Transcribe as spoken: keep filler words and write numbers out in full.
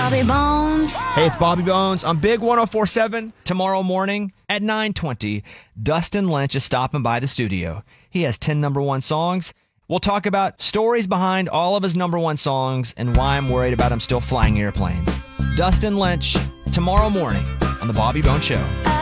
Bobby Bones. Hey, it's Bobby Bones on Big one oh four point seven. Tomorrow morning at nine twenty, Dustin Lynch is stopping by the studio. He has ten number one songs. We'll talk about stories behind all of his number one songs and why I'm worried about him still flying airplanes. Dustin Lynch, tomorrow morning on The Bobby Bones Show.